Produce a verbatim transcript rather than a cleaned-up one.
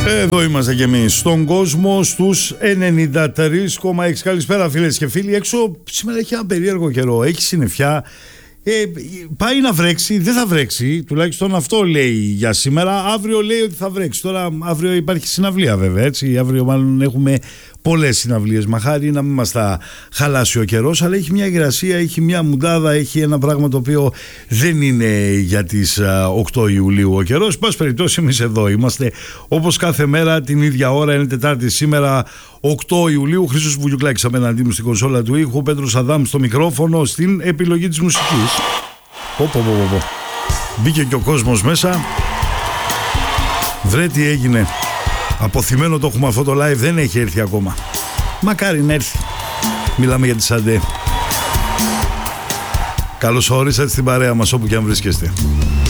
Εδώ είμαστε κι εμείς στον κόσμο στους ενενήντα τρία κόμμα έξι. Καλησπέρα φίλες και φίλοι. Έξω σήμερα έχει ένα περίεργο καιρό, έχει συννεφιά. Ε, πάει να βρέξει, δεν θα βρέξει, τουλάχιστον αυτό λέει για σήμερα. Αύριο λέει ότι θα βρέξει. Τώρα αύριο υπάρχει συναυλία βέβαια, έτσι. Αύριο μάλλον έχουμε πολλές συναυλίες. Μαχάρι να μην μας τα χαλάσει ο καιρός, αλλά έχει μια υγρασία, έχει μια μουντάδα, έχει ένα πράγμα το οποίο δεν είναι για τις οκτώ Ιουλίου ο καιρός. Πας περιπτώσει, εμείς εδώ είμαστε όπως κάθε μέρα την ίδια ώρα. Είναι Τετάρτη σήμερα, οκτώ Ιουλίου. Χρήστος Βουγιουκλάκης απέναντί μου στην κονσόλα του ήχου, Πέτρος Αδάμ στο μικρόφωνο, στην επιλογή της μουσικής. Πω, πω, πω, πω. Μπήκε και ο κόσμος μέσα. Βρε τι έγινε. Αποθυμένο το έχουμε αυτό το live, δεν έχει έρθει ακόμα. Μακάρι να έρθει. Μιλάμε για τη Σαντέ. Καλώς ορίσατε στην παρέα μας όπου και αν βρίσκεστε.